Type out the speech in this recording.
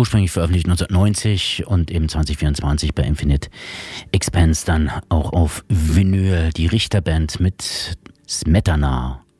Ursprünglich veröffentlicht 1990 und eben 2024 bei Infinite Expanse dann auch auf Vinyl. Die Richterband mit Smetana.